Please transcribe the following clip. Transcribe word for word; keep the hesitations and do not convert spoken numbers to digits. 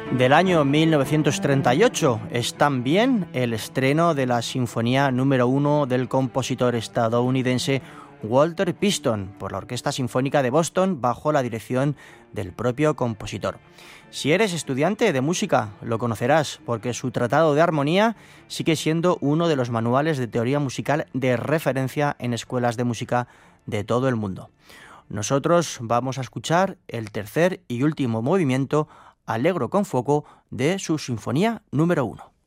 Del año mil novecientos treinta y ocho es también el estreno de la Sinfonía número uno del compositor estadounidense Walter Piston por la Orquesta Sinfónica de Boston bajo la dirección del propio compositor. Si eres estudiante de música, lo conocerás porque su Tratado de Armonía sigue siendo uno de los manuales de teoría musical de referencia en escuelas de música de todo el mundo. Nosotros vamos a escuchar el tercer y último movimiento Allegro con fuoco de su Sinfonía número uno.